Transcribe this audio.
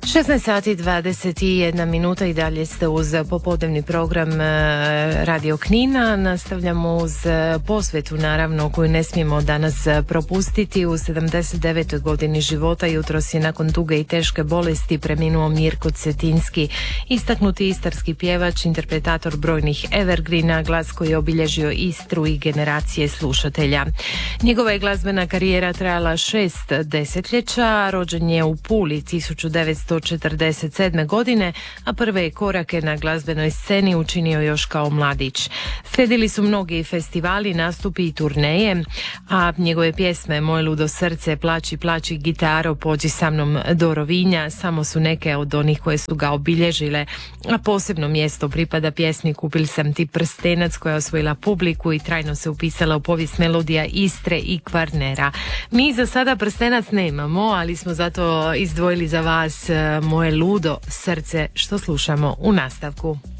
16 sati 21 minuta i dalje ste uz popodnevni program Radio Knina. Nastavljamo uz posvetu, naravno, koju ne smijemo danas propustiti. U 79. godini života jutros je nakon duge i teške bolesti preminuo Mirko Cetinski, istaknuti istarski pjevač, interpretator brojnih evergreena, glas koji je obilježio Istru i generacije slušatelja. Njegova je glazbena karijera trajala 6 desetljeća. Rođen je u Puli 1947. godine, a prve je korake na glazbenoj sceni učinio još kao mladić. Slijedili su mnogi festivali, nastupi i turneje, a njegove pjesme Moje ludo srce, Plači, plači gitaro, Pođi sa mnom do Rovinja samo su neke od onih koje su ga obilježile, a posebno mjesto pripada pjesmi Kupil sam ti prstenac, koja je osvojila publiku i trajno se upisala u povijest melodija Istre i Kvarnera. Mi za sada prstenac nemamo, ali smo zato izdvojili za vas Moje ludo srce, što slušamo u nastavku.